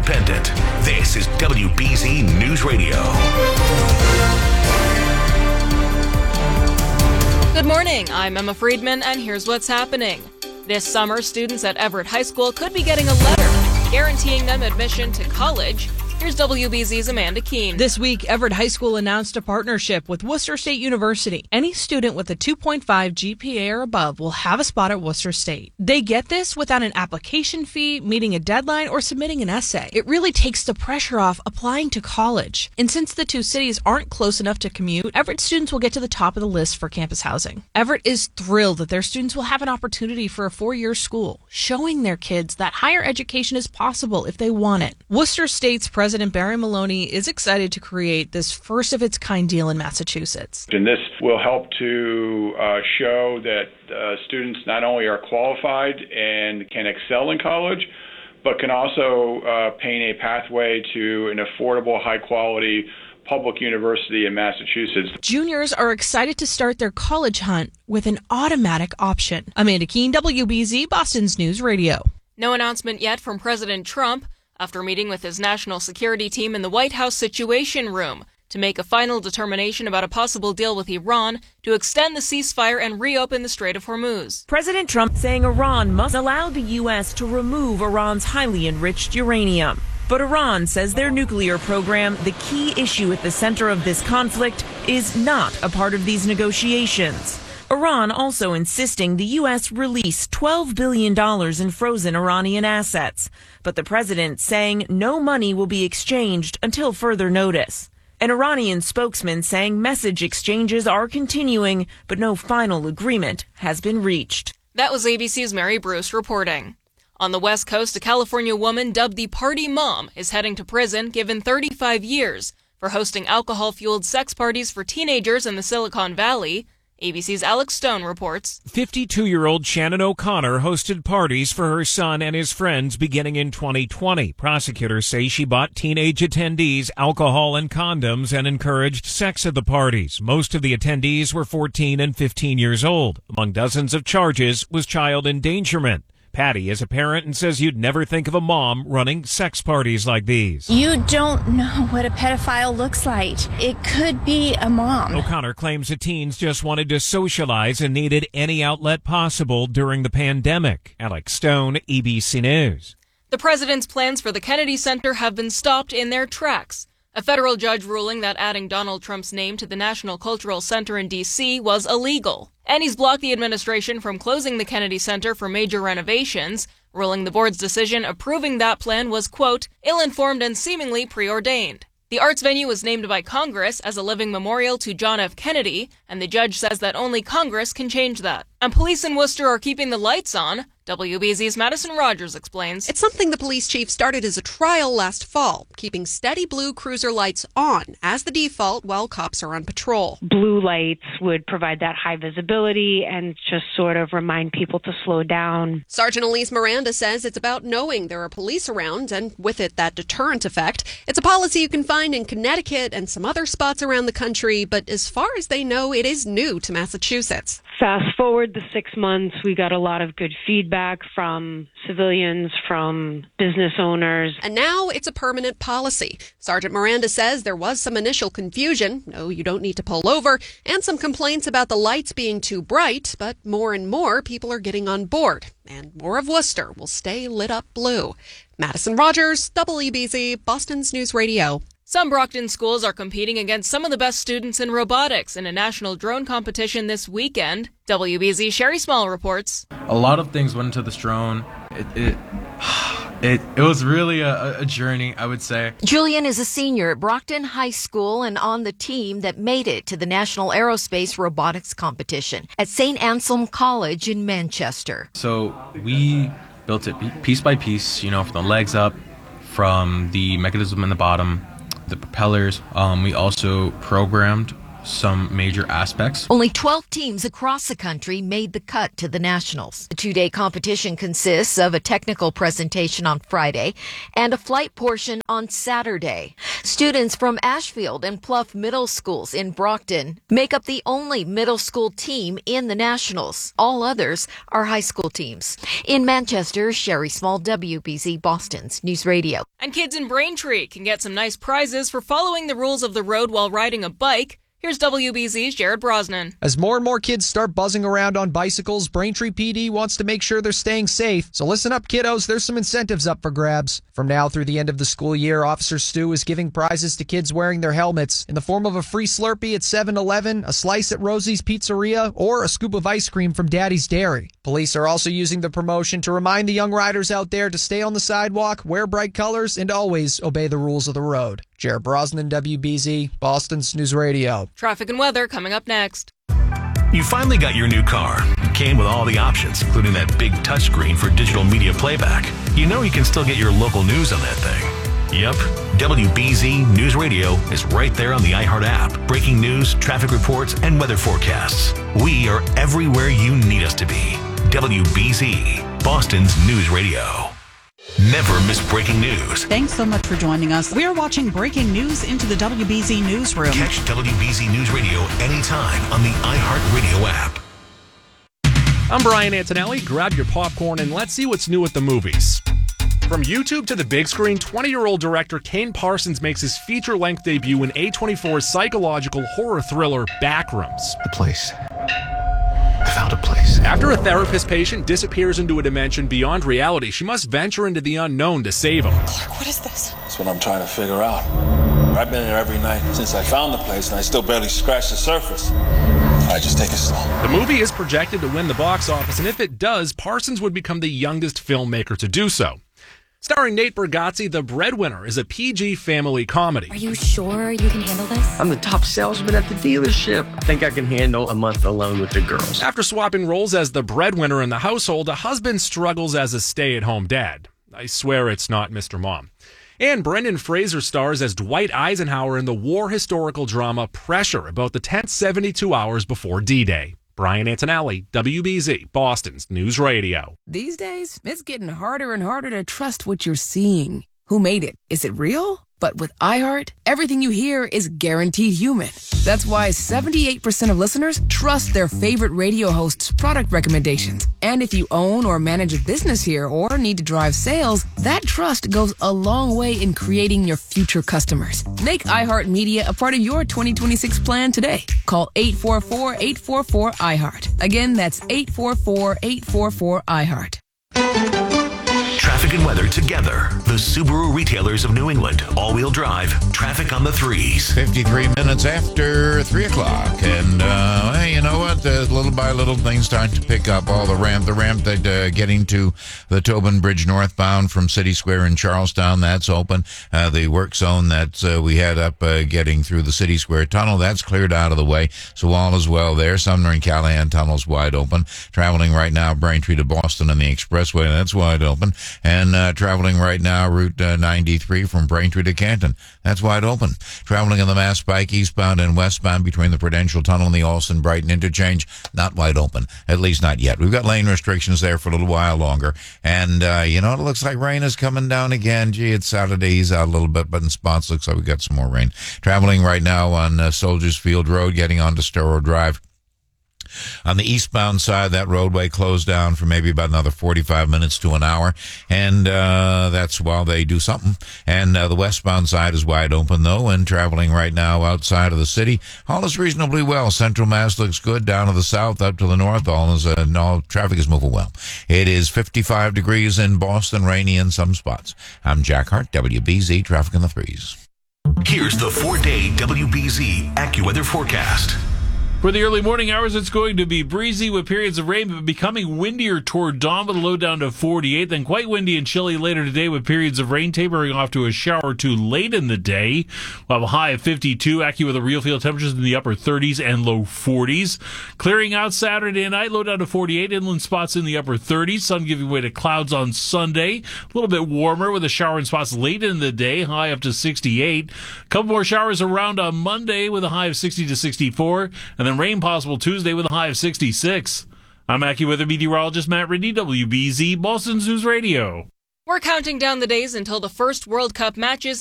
independent. This is WBZ News Radio. Good morning, I'm Emma Friedman, and here's what's happening. This summer, students at Everett High School could be getting a letter guaranteeing them admission to college. Here's WBZ's Amanda Keene. This week, Everett High School announced a partnership with Worcester State University. Any student with a 2.5 GPA or above will have a spot at Worcester State. They get this without an application fee, meeting a deadline, or submitting an essay. It really takes the pressure off applying to college. And since the two cities aren't close enough to commute, Everett students will get to the top of the list for campus housing. Everett is thrilled that their students will have an opportunity for a 4-year school, showing their kids that higher education is possible if they want it. Worcester State's President Barry Maloney is excited to create this first-of-its-kind deal in Massachusetts. And this will help to show that students not only are qualified and can excel in college, but can also paint a pathway to an affordable, high-quality public university in Massachusetts. Juniors are excited to start their college hunt with an automatic option. Amanda Keene, WBZ, Boston's News Radio. No announcement yet from President Trump after meeting with his national security team in the White House Situation Room to make a final determination about a possible deal with Iran to extend the ceasefire and reopen the Strait of Hormuz. President Trump saying Iran must allow the U.S. to remove Iran's highly enriched uranium. But Iran says their nuclear program, the key issue at the center of this conflict, is not a part of these negotiations. Iran also insisting the U.S. release $12 billion in frozen Iranian assets. But the president saying no money will be exchanged until further notice. An Iranian spokesman saying message exchanges are continuing, but no final agreement has been reached. That was ABC's Mary Bruce reporting. On the West Coast, a California woman dubbed the Party Mom is heading to prison, given 35 years for hosting alcohol-fueled sex parties for teenagers in the Silicon Valley. ABC's Alex Stone reports. 52-year-old Shannon O'Connor hosted parties for her son and his friends beginning in 2020. Prosecutors say she bought teenage attendees alcohol and condoms and encouraged sex at the parties. Most of the attendees were 14 and 15 years old. Among dozens of charges was child endangerment. Patty is a parent and says you'd never think of a mom running sex parties like these. You don't know what a pedophile looks like. It could be a mom. O'Connor claims the teens just wanted to socialize and needed any outlet possible during the pandemic. Alex Stone, ABC News. The president's plans for the Kennedy Center have been stopped in their tracks. A federal judge ruling that adding Donald Trump's name to the National Cultural Center in D.C. was illegal. And he's blocked the administration from closing the Kennedy Center for major renovations, ruling the board's decision approving that plan was, quote, ill-informed and seemingly preordained. The arts venue was named by Congress as a living memorial to John F. Kennedy, and the judge says that only Congress can change that. And police in Worcester are keeping the lights on. WBZ's Madison Rogers explains. It's something the police chief started as a trial last fall, keeping steady blue cruiser lights on as the default while cops are on patrol. Blue lights would provide that high visibility and just sort of remind people to slow down. Sergeant Elise Miranda says it's about knowing there are police around and with it that deterrent effect. It's a policy you can find in Connecticut and some other spots around the country, but as far as they know, it is new to Massachusetts. Fast forward the 6 months, we got a lot of good feedback from civilians, from business owners. And now it's a permanent policy. Sergeant Miranda says there was some initial confusion, no, you don't need to pull over, and some complaints about the lights being too bright, but more and more people are getting on board. And more of Worcester will stay lit up blue. Madison Rogers, WBZ, Boston's News Radio. Some Brockton schools are competing against some of the best students in robotics in a national drone competition this weekend. WBZ Sherry Small reports. A lot of things went into this drone. It was really a journey, I would say. Julian is a senior at Brockton High School and on the team that made it to the National Aerospace Robotics Competition at St. Anselm College in Manchester. So we built it piece by piece, from the legs up, from the mechanism in the bottom, the propellers. We also programmed some major aspects. Only 12 teams across the country made the cut to the Nationals. The two-day competition consists of a technical presentation on Friday and a flight portion on Saturday. Students from Ashfield and Plouffe Middle Schools in Brockton make up the only middle school team in the Nationals. All others are high school teams. In Manchester, Sherry Small, WBZ Boston's News Radio. And kids in Braintree can get some nice prizes for following the rules of the road while riding a bike. Here's WBZ's Jared Brosnan. As more and more kids start buzzing around on bicycles, Braintree PD wants to make sure they're staying safe. So listen up, kiddos. There's some incentives up for grabs. From now through the end of the school year, Officer Stu is giving prizes to kids wearing their helmets in the form of a free Slurpee at 7-Eleven, a slice at Rosie's Pizzeria, or a scoop of ice cream from Daddy's Dairy. Police are also using the promotion to remind the young riders out there to stay on the sidewalk, wear bright colors, and always obey the rules of the road. Jared Brosnan, WBZ, Boston's News Radio. Traffic and weather coming up next. You finally got your new car. It came with all the options, including that big touchscreen for digital media playback. You know you can still get your local news on that thing. Yep, WBZ News Radio is right there on the iHeart app. Breaking news, traffic reports, and weather forecasts. We are everywhere you need us to be. WBZ, Boston's News Radio. Never miss breaking news. Thanks so much for joining us. We're watching breaking news into the WBZ Newsroom. Catch WBZ News Radio anytime on the iHeartRadio app. I'm Brian Antonelli. Grab your popcorn and let's see what's new at the movies. From YouTube to the big screen, 20-year-old director Kane Parsons makes his feature-length debut in A24's psychological horror thriller Backrooms. The place. I found a place. After a therapist patient disappears into a dimension beyond reality, she must venture into the unknown to save him. Clark, what is this? That's what I'm trying to figure out. I've been here every night since I found the place, and I still barely scratched the surface. All right, just take it slow. The movie is projected to win the box office, and if it does, Parsons would become the youngest filmmaker to do so. Starring Nate Bargatze, The Breadwinner is a PG family comedy. Are you sure you can handle this? I'm the top salesman at the dealership. I think I can handle a month alone with the girls. After swapping roles as the breadwinner in the household, a husband struggles as a stay-at-home dad. I swear it's not Mr. Mom. And Brendan Fraser stars as Dwight Eisenhower in the war historical drama Pressure, about the tense 72 hours before D-Day. Brian Antonelli, WBZ, Boston's News Radio. These days, it's getting harder and harder to trust what you're seeing. Who made it? Is it real? But with iHeart, everything you hear is guaranteed human. That's why 78% of listeners trust their favorite radio host's product recommendations. And if you own or manage a business here or need to drive sales, that trust goes a long way in creating your future customers. Make iHeartMedia a part of your 2026 plan today. Call 844-844-iHeart. Again, that's 844-844-iHeart. Traffic and weather together. The Subaru retailers of New England. All-wheel drive. Traffic on the 3s. 53 minutes after 3 o'clock. And, hey, you know what? Little by little, things starting to pick up. All the ramp that getting to the Tobin Bridge northbound from City Square in Charlestown, that's open. The work zone that we had up getting through the City Square tunnel, that's cleared out of the way. So all is well there. Sumner and Callahan tunnel's wide open. Traveling right now, Braintree to Boston on the expressway, that's wide open. And traveling right now, Route 93 from Braintree to Canton. That's wide open. Traveling on the Mass Pike eastbound and westbound between the Prudential Tunnel and the Olson-Brighton interchange, not wide open, at least not yet. We've got lane restrictions there for a little while longer. And, you know, it looks like rain is coming down again. Gee, it's Saturday, ease out a little bit, but in spots looks like we've got some more rain. Traveling right now on Soldiers Field Road, getting onto Storrow Drive. On the eastbound side, that roadway closed down for maybe about another 45 minutes to an hour, and that's while they do something. And the westbound side is wide open, though, and traveling right now outside of the city, all is reasonably well. Central Mass looks good. Down to the south, up to the north, all traffic is moving well. It is 55 degrees in Boston, rainy in some spots. I'm Jack Hart, WBZ, Traffic in the 3s. Here's the 4-day WBZ AccuWeather forecast. For the early morning hours, it's going to be breezy with periods of rain, but becoming windier toward dawn with a low down to 48. Then quite windy and chilly later today with periods of rain tapering off to a shower or two late in the day. We'll have a high of 52, AccuWeather with the real field temperatures in the upper 30s and low 40s. Clearing out Saturday night, low down to 48. Inland spots in the upper 30s. Sun giving way to clouds on Sunday. A little bit warmer with a shower in spots late in the day, high up to 68. A couple more showers around on Monday with a high of 60 to 64. And then rain possible Tuesday with a high of 66. I'm AccuWeather meteorologist Matt Ridney, WBZ, Boston's News Radio. We're counting down the days until the first World Cup matches